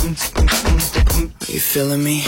Are you feeling me?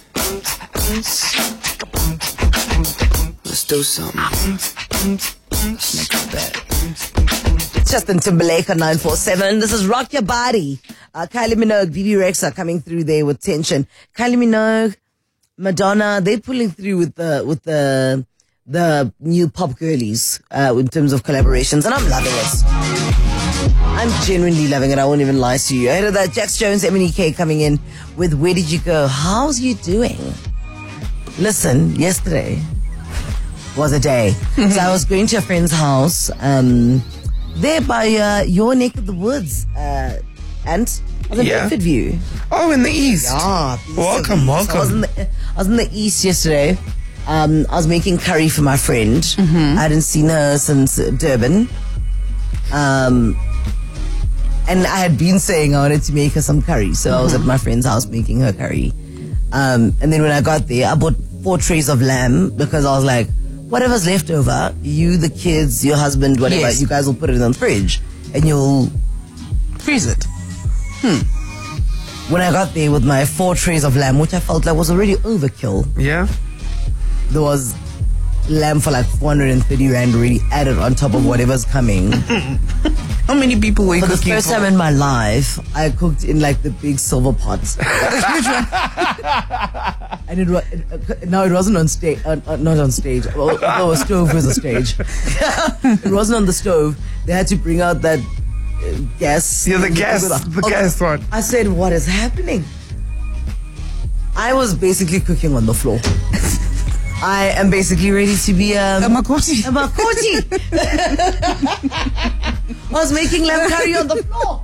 Let's do something. Let's make a bet. Justin Timberlake on 947. This is Rock Your Body. Kylie Minogue, BB Rexa coming through there with tension. Kylie Minogue, Madonna, they're pulling through with the new pop girlies in terms of collaborations, and I'm loving it. I'm genuinely loving it. I won't even lie to you. Ahead of that, Jax Jones, MNEK coming in with Where Did You Go? How's you doing? Listen, yesterday was a day. So I was going to a friend's house, there by your neck of the woods, and I was in Bedford View. Oh, in the east. Yeah. Welcome. I was in the east yesterday. I was making curry for my friend. I hadn't seen her since Durban. And I had been saying I wanted to make her some curry. So I was at my friend's house making her curry. And then when I got there, I bought 4 trays of lamb because I was like, whatever's left over, you, the kids, your husband, whatever, you guys will put it in the fridge and you'll freeze it. When I got there with my 4 trays of lamb, which I felt like was already overkill. Yeah. There was lamb for like 430 rand already added on top of whatever's coming. How many people were you For the cooking first time in my life, I cooked in like the big silver pots. And it wasn't on stage, not on stage. Well, no, a stove was a stage. It wasn't on the stove. They had to bring out that gas. Yeah, the gas one. I said, what is happening? I was basically cooking on the floor. I am basically ready to be a makoti. I was making lamb curry on the floor.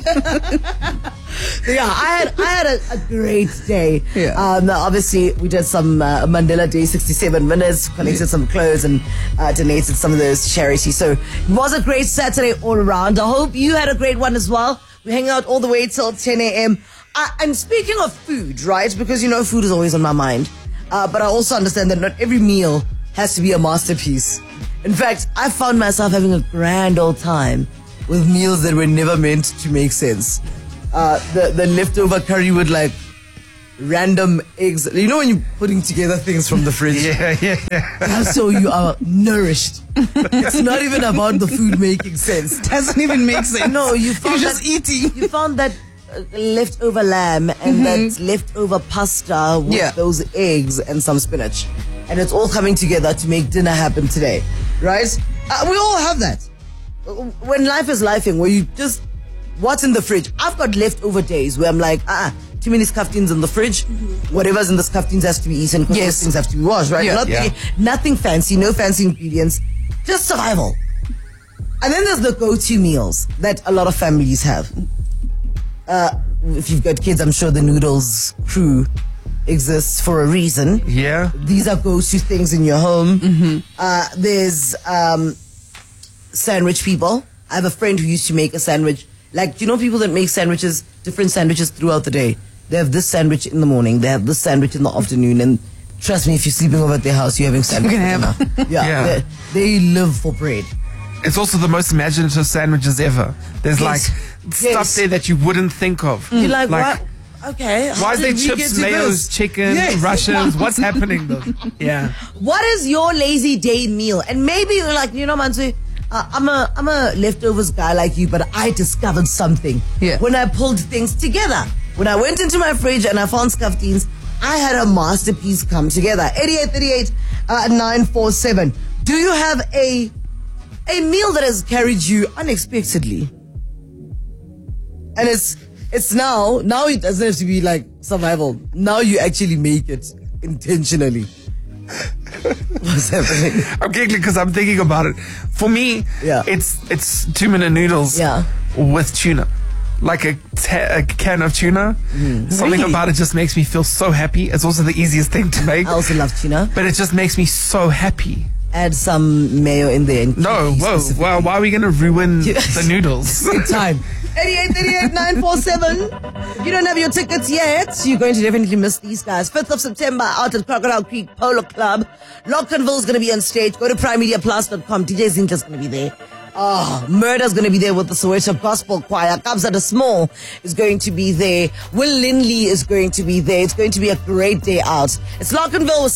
Yeah, I had a great day. Yeah. Obviously, we did some Mandela Day 67 minutes, collected some clothes and donated some of those to charity. So it was a great Saturday all around. I hope you had a great one as well. We hang out all the way till 10 a.m. And speaking of food, right? Because, you know, food is always on my mind. But I also understand that not every meal has to be a masterpiece. In fact, I found myself having a grand old time with meals that were never meant to make sense. The leftover curry with like random eggs. You know when you're putting together things from the fridge? Yeah. So you are nourished. It's not even about the food making sense. Doesn't even make sense. No, you're just eating. You found that leftover lamb and that leftover pasta with those eggs and some spinach. And it's all coming together to make dinner happen today. Right? We all have that. When life is lifing, where you just, what's in the fridge? I've got leftover days where I'm like, too many scuffins in the fridge. Whatever's in the scuffins has to be eaten because those things have to be washed, right? Nothing fancy, no fancy ingredients, just survival. And then there's the go-to meals that a lot of families have. If you've got kids, I'm sure the noodles crew exists for a reason. Yeah. These are go-to things in your home. There's sandwich people. I have a friend who used to make a sandwich. Like, you know people that make sandwiches, different sandwiches throughout the day? They have this sandwich in the morning. They have this sandwich in the afternoon. And trust me, if you're sleeping over at their house, you're having sandwich. You can have. They live for bread. It's also the most imaginative sandwiches ever. There's like stuff there that you wouldn't think of. You're like, what? Okay. Why is there chips, mayos, chicken, Russians? What's happening though? Yeah. What is your lazy day meal? And maybe you're like, you know, Mansu, I'm a leftovers guy like you, but I discovered something when I pulled things together. When I went into my fridge and I found scuffins, I had a masterpiece come together. 8838 947. Do you have a meal that has carried you unexpectedly? And it's now it doesn't have to be like survival. Now you actually make it intentionally. What's happening? I'm giggling because I'm thinking about it. For me, it's 2-minute noodles with tuna. Like a can of tuna. Something about it just makes me feel so happy. It's also the easiest thing to make. I also love tuna. But it just makes me so happy. Add some mayo in there. No, whoa, why are we going to ruin the noodles? Good time. 8838 947. If you don't have your tickets yet, you're going to definitely miss these guys. 5th of September out at Crocodile Creek Polo Club. Lockenville's going to be on stage. Go to primemediaplus.com. DJ Zinkla's going to be there. Murder's going to be there with the Soweto Gospel Choir. Kabza de Small is going to be there. Will Lindley is going to be there. It's going to be a great day out. It's Larkinville with